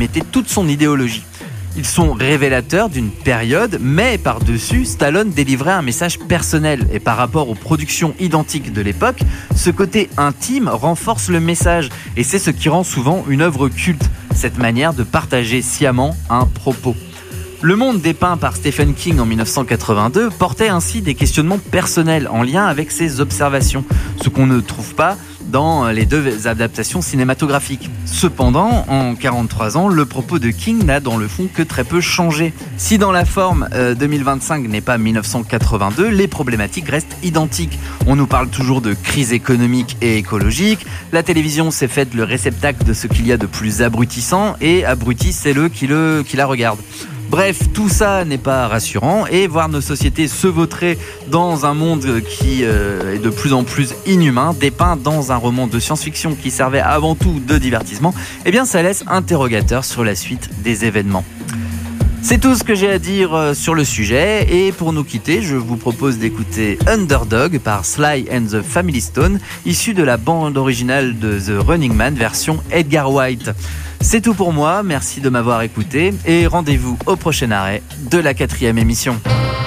mettait toute son idéologie. Ils sont révélateurs d'une période, mais par-dessus, Stallone délivrait un message personnel. Et par rapport aux productions identiques de l'époque, ce côté intime renforce le message. Et c'est ce qui rend souvent une œuvre culte, cette manière de partager sciemment un propos. Le monde dépeint par Stephen King en 1982 portait ainsi des questionnements personnels en lien avec ses observations, ce qu'on ne trouve pas dans les deux adaptations cinématographiques. Cependant, en 43 ans, le propos de King n'a dans le fond que très peu changé. Si dans la forme 2025 n'est pas 1982, les problématiques restent identiques. On nous parle toujours de crise économique et écologique, la télévision s'est faite le réceptacle de ce qu'il y a de plus abrutissant, et abruti c'est le qui la regarde. Bref, tout ça n'est pas rassurant et voir nos sociétés se vautrer dans un monde qui est de plus en plus inhumain, dépeint dans un roman de science-fiction qui servait avant tout de divertissement, eh bien ça laisse interrogateur sur la suite des événements. C'est tout ce que j'ai à dire sur le sujet, et pour nous quitter, je vous propose d'écouter Underdog par Sly and the Family Stone, issu de la bande originale de The Running Man version Edgar White. C'est tout pour moi, merci de m'avoir écouté et rendez-vous au prochain arrêt de la 4e émission.